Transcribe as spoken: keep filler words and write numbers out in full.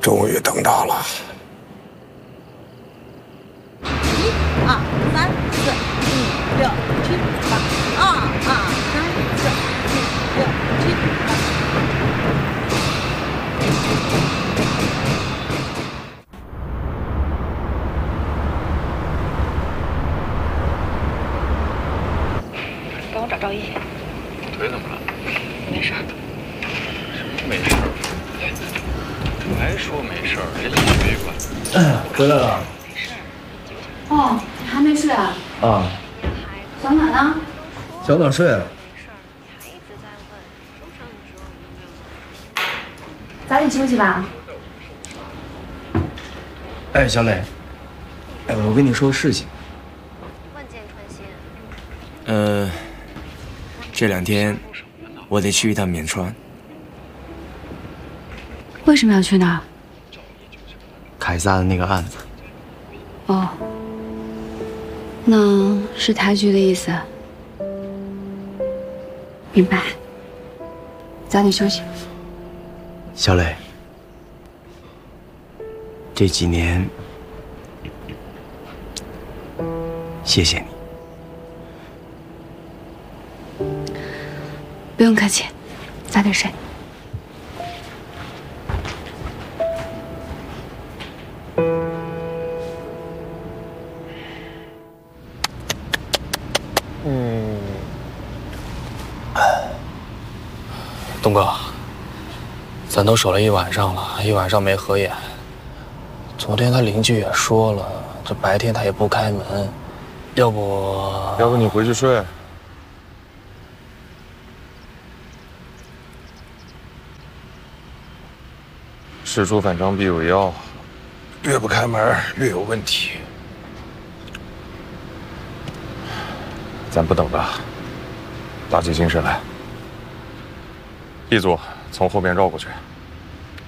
终于等到了。 一、二、三、四、五、六、七、八。二、二、三、四、五、六、七、八。 帮我找赵毅。 腿怎么了？ 没事。 什么没事？还说没事儿，这老旅馆。 哎，回来了。 哦，你还没睡啊？ 啊。 小暖呢？ 小暖睡了。 早点休息吧。 哎，小磊，哎，我跟你说个事情。呃，这两天我得去一趟缅川。 为什么要去那儿？ 凯撒的那个案子。 哦，那是台局的意思。明白。早点休息。 小磊，这几年谢谢你。 不用客气，早点睡。 嗯，东哥，咱都守了一晚上了，一晚上没合眼。昨天他邻居也说了，这白天他也不开门，要不…… 要不你回去睡。事出反常必有妖，越不开门越有问题。咱不等了，打起精神来。一组从后边绕过去。